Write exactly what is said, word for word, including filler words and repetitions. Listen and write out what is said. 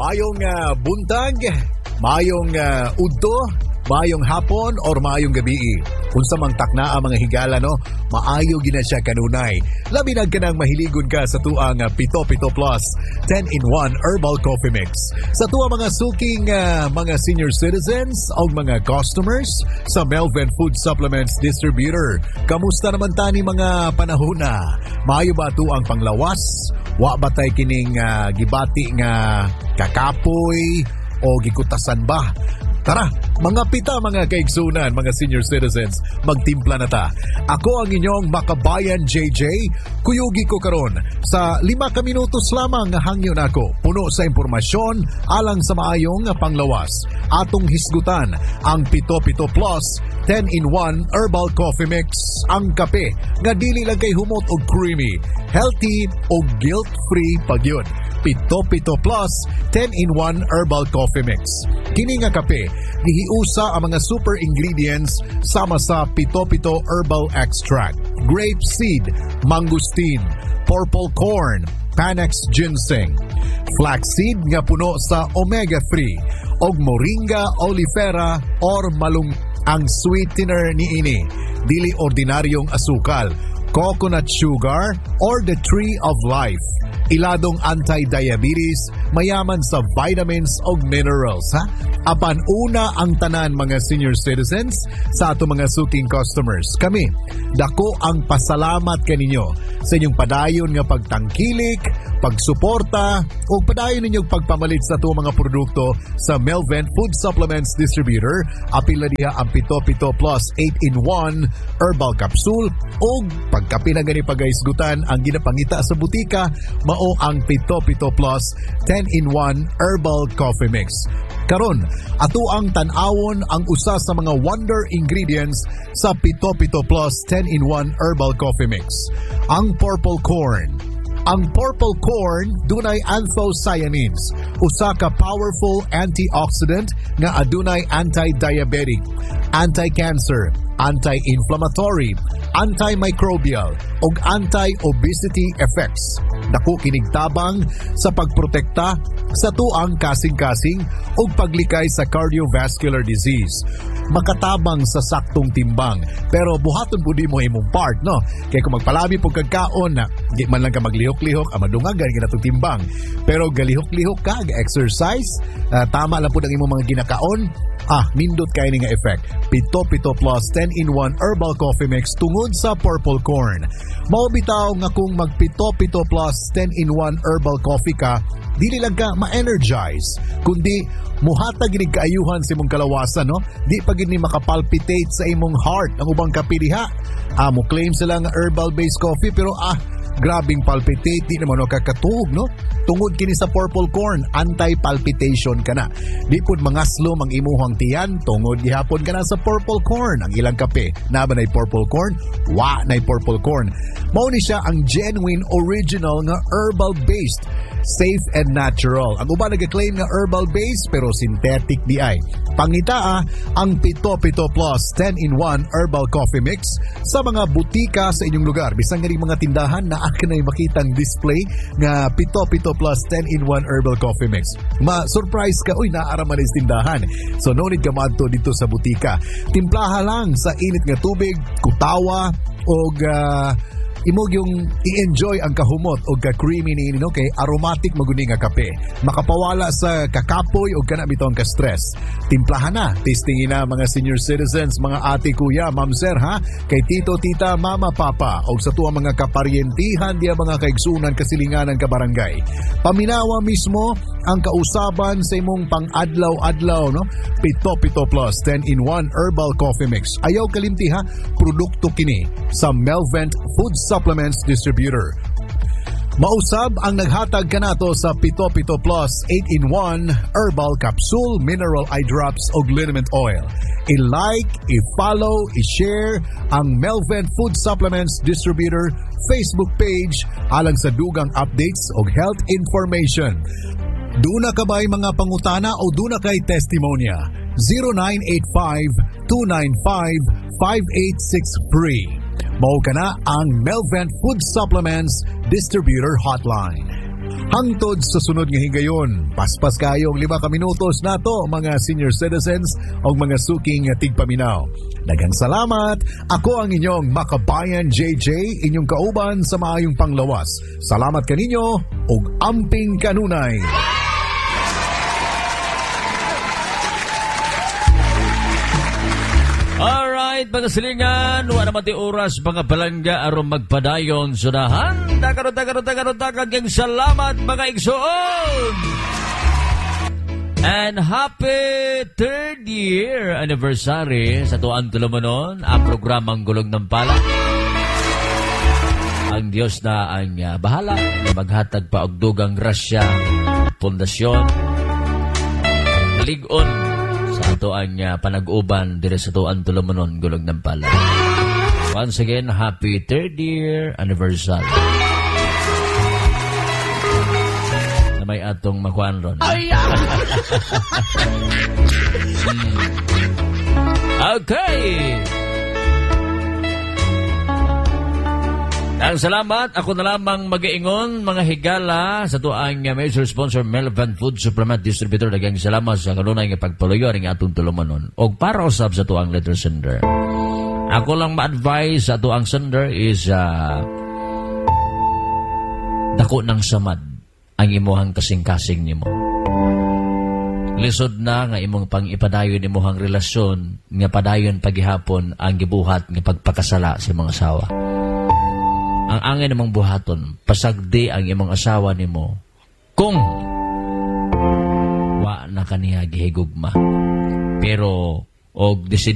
Mayong uh, buntag, mayong uh, udto, mayong hapon or mayong gabi. Kung sa mang takna ang mga higala, no, maayo gina siya kanunay. Labi na ka nang mahiligon ka sa tuang uh, Pito Pito Plus ten in one Herbal Coffee Mix. Sa tuang mga suking uh, mga senior citizens o mga customers sa Melvin Food Supplements Distributor. Kamusta naman tani mga panahona? Maayo ba ito ang panglawas? Wa ba tay kining uh, gibati nga kakapoy o gikutasan ba? Tara, mga pita mga kaigsunan, mga senior citizens, magtimpla na ta. Ako ang inyong makabayan J J, kuyugi ko karon sa lima ka minutos lamang nga hangyo nako. Puno sa impormasyon alang sa maayong panglawas. Atong hisgutan ang Pito Pito Plus ten in one Herbal Coffee Mix. Ang kape nga dili lang kay humot og creamy, healthy o guilt-free pagyud. Pito Pito Plus ten in one Herbal Coffee Mix. Kini nga kape gihiusa ang mga super ingredients sama sa Pito Pito Herbal Extract, grape seed, mangosteen, purple corn, Panax ginseng, flaxseed nga puno sa omega three og moringa oleifera or malung. Ang sweetener niini dili ordinaryong asukal, coconut sugar or the tree of life. Iladong anti-diabetes, mayaman sa vitamins o minerals, ha? Apan una ang tanan mga senior citizens sa ato mga suking customers. Kami, dako ang pasalamat kaninyo sa inyong padayon nga pagtangkilik, pagsuporta o padayon ninyong pagpamalit sa ato mga produkto sa Melvin Food Supplements Distributor. Apila diha ang Pito Pito Plus eight in one Herbal Capsule o pagkapi na gani pagaisgutan ang ginapangita sa butika, mao ang Pito Pito Plus ten in one Herbal Coffee Mix. Karon, ato ang tan-awon ang usa sa mga wonder ingredients sa Pito Pito Plus ten in one Herbal Coffee Mix. Ang purple corn. Ang purple corn dunay anthocyanins, usa ka powerful antioxidant nga adunay anti-diabetic, anti-cancer, anti-inflammatory, antimicrobial ug anti-obesity effects. Dako kining tabang sa pagprotekta sa tuang kasing-kasing ug paglikay sa cardiovascular disease. Makatabang sa saktong timbang, pero buhaton pud mo imong part, no? Kay kung magpalabi pug kagkaon na di man lang ka maglihok-lihok, ang madungagan ginatong timbang. Pero galihok-lihok ka, ga-exercise, uh, tama lang pud ang imong mga ginakaon, ah, nindot kay ni nga effect. Pito Pito Plus ten in one Herbal Coffee Mix tungod sa purple corn. Mao bitaw nga kung mag Pito Pito Plus ten in one Herbal Coffee ka, dili lang ka ma-energize, kundi muhatag gid kaayuhan sa imong kalawasan, no? Di pa gid ni makapalpitate sa imong heart ang ubang kape diha. Ah, mo claim sila nga herbal-based coffee pero ah, grabing palpitate, di naman kakatuog, no? Tungod kini sa purple corn, anti-palpitation ka na. Di pud mangaslom ang imuhang tiyan, tungod gihapon ka na sa purple corn. Ang ilang kape, na ba na'y purple corn? Wa na'y purple corn. Mao ni siya ang genuine original nga herbal-based, safe and natural. Ang uban nag-claim nga herbal-based pero synthetic di ay. Pangitaa ang Pito Pito Plus ten in one Herbal Coffee Mix sa mga butika sa inyong lugar. Bisan nga ring mga tindahan na akin ay makitang display nga Pito Pito Plus ten in one Herbal Coffee Mix. Ma-surprise ka, uy, naaraman is tindahan. So no need ka madto dito sa butika. Timplaha lang sa init nga tubig, kutawa o uh, imog yung i-enjoy ang kahumot o ka-creamy ni no, kay aromatic maguni nga kape. Makapawala sa kakapoy o kana bitong ka-stress. Timplahan na, tastingin na mga senior citizens, mga ate, kuya, ma'am, sir, ha? Kay tito, tita, mama, papa o sa tuwa mga kaparyentihan diya mga kaigsunan kasilinganan ka barangay. Paminawa mismo ang kausaban sa imong pang-adlaw-adlaw, no? Pito Pito Plus ten in one Herbal Coffee Mix. Ayaw kalimti, ha? Produkto kini sa Melvin Food Supplements Distributor. Mausab ang naghatag kanato sa Pito Pito Plus eight in one Herbal Capsule, Mineral Eye Drops o Liniment Oil. I-like, i-follow, i-share ang Melvin Food Supplements Distributor Facebook page alang sa dugang updates o health information. Duna ka ba'y mga pangutana o duna kay testimonya? zero nine eight five two nine five five eight six three. Mao ka na ang Melvin Food Supplements Distributor Hotline. Hangtod sa sunod nga higayon, paspas kayong lima ka minutos nato mga senior citizens o mga suking tigpaminaw. Daghang salamat. Ako ang inyong Makabayan J J, inyong kauban sa maayong panglawas. Salamat kaninyo ug amping kanunay. Alright, mga silingan, wala naman ti oras, mga balangga, aron magpadayon, sudahan, takarot, takarot, takarot, takarot, salamat, mga igsoon! And happy third year anniversary sa tuan tulumanon, ang programang Gulong ng Pala. Ang Diyos na ang uh, bahala, na maghatag pa og dugang grasya, pundasyon, ligon, sa ato ang uh, panag-uban dire sa tuan tulumanon Gulog ng Pala. Once again, happy third year anniversary. Na may atong makuan ron. Ay, okay. Ang salamat, ako na lamang mag-iingon, mga higala, sa tuang uh, major sponsor, Melvan Food Supplement Distributor. Dagang salamat sa kanunay nga pagpaluyo ring atong tulumanon. O para usab sa tuang letter sender. Ako lang ma-advise sa tuang sender is uh, dako ng samad ang imuhang kasing-kasing nimo. Lisod na nga imong pang ipadayon imuhang relasyon nga padayon pagihapon ang gibuhat nga pagpakasala sa mga asawa. Ang angin namang buhaton, pasagdi ang imong asawa nimo kung wa na kaniya gihigugma. Pero og